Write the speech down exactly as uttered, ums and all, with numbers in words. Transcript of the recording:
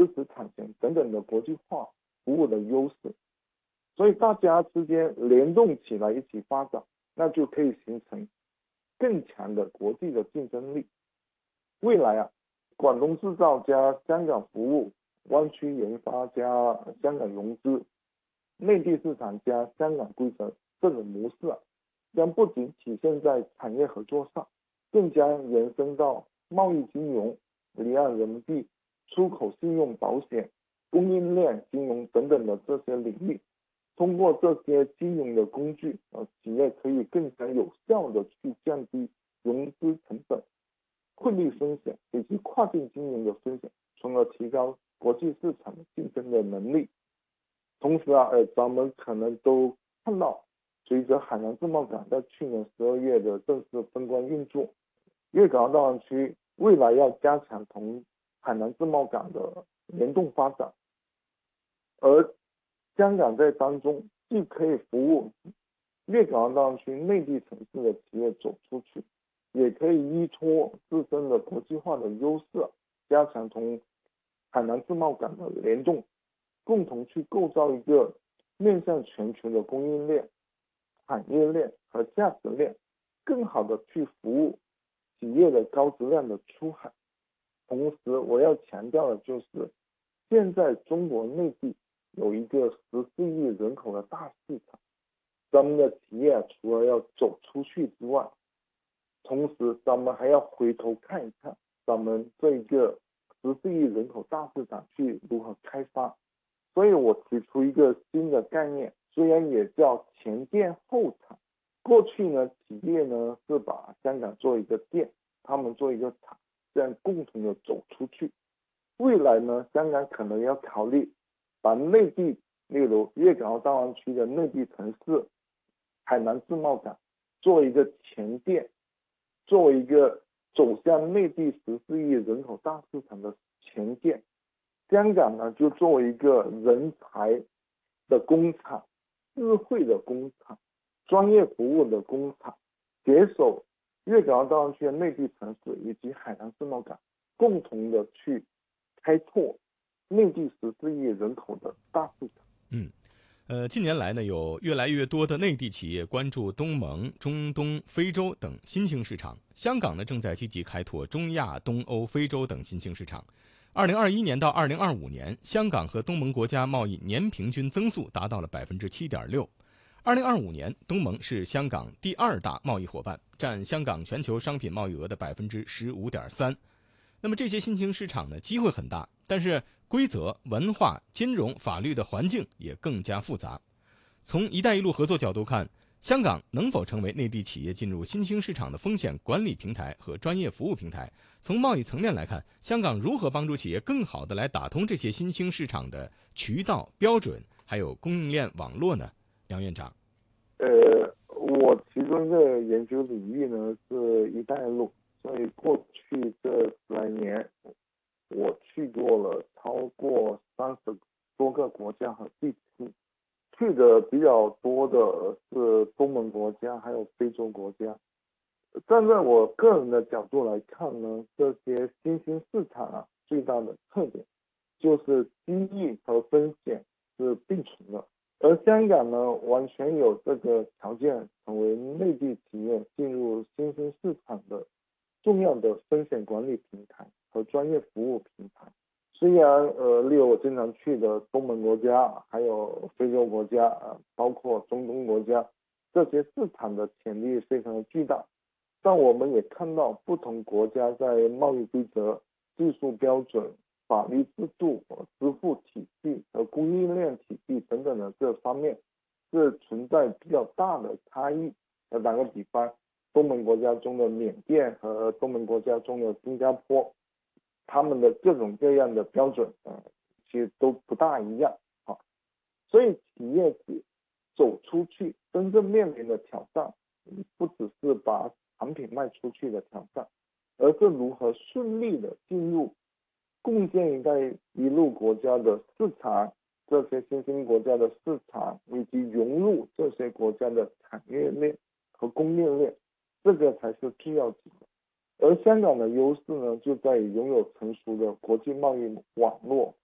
支持产权等等的国际化服务的优势。所以大家之间联动起来一起发展，那就可以形成更强的国际的竞争力。未来啊，广东制造加香港服务，湾区研发加香港融资，内地市场加香港规则，这种模式啊，将不仅体现在产业合作上，更将延伸到贸易金融、离岸人民币、出口信用保险、供应链金融等等的这些领域。通过这些金融的工具，呃，企业可以更加有效的去降低融资成本、汇率风险以及跨境金融的风险，从而提高国际市场竞争的能力。同时啊，呃，咱们可能都看到，随着海南自贸港在去年十二月的正式封关运作，粤港澳大湾区未来要加强同海南自贸港的联动发展，而香港在当中既可以服务粤港澳大湾区内地城市的企业走出去，也可以依托自身的国际化的优势，加强同海南自贸港的联动，共同去构造一个面向全球的供应链、产业链和价值链，更好的去服务企业的高质量的出海。同时我要强调的就是，现在中国内地有一个十四亿人口的大市场，咱们的企业啊，除了要走出去之外，同时咱们还要回头看一看咱们这一个十四亿人口大市场去如何开发。所以我提出一个新的概念，虽然也叫前店后厂。过去呢，企业呢是把香港做一个店，他们做一个厂，这样共同的走出去。未来呢，香港可能要考虑把内地，例如粤港澳大湾区的内地城市海南自贸港做一个前店，作为一个走向内地十四亿人口大市场的前店。香港呢，就作为一个人才的工厂、智慧的工厂、专业服务的工厂，携手粤港澳大湾区的内地城市以及海南自贸港，共同的去开拓内地十四亿人口的大市场。 嗯，呃，近年来呢，有越来越多的内地企业关注东盟、中东、非洲等新兴市场。香港呢，正在积极开拓中亚、东欧、非洲等新兴市场。二零二一年到二零二五年，香港和东盟国家贸易年平均增速达到了百分之七点六。二零二五年，东盟是香港第二大贸易伙伴，占香港全球商品贸易额的百分之十五点三。那么这些新兴市场呢，机会很大，但是规则、文化、金融、法律的环境也更加复杂。从“一带一路”合作角度看，香港能否成为内地企业进入新兴市场的风险管理平台和专业服务平台？从贸易层面来看，香港如何帮助企业更好地来打通这些新兴市场的渠道、标准，还有供应链网络呢？梁院长。 呃，我其中一个研究领域呢是一带一路，所以过去这十来年，我去过了超过三十多个国家和地区。去的比较多的是东盟国家还有非洲国家。站在我个人的角度来看呢，这些新兴市场啊，最大的特点就是机遇和风险是并存的。而香港呢，完全有这个条件成为内地企业进入新兴市场的重要的风险管理平台和专业服务平台。虽然呃，例如我经常去的东盟国家，还有非洲国家，呃，包括中东国家，这些市场的潜力非常的巨大，但我们也看到不同国家在贸易规则、技术标准、法律制度、支付体系和供应链体系等等的这方面是存在比较大的差异。呃，打个比方，东盟国家中的缅甸和东盟国家中的新加坡，他们的各种各样的标准，呃，其实都不大一样啊。所以企业走出去真正面临的挑战，不只是把产品卖出去的挑战，而是如何顺利的进入共建一带一路国家的市场，这些新兴国家的市场，以及融入这些国家的产业链和供应链，这个才是最要紧的。而香港的优势呢，就在于拥有成熟的国际贸易网络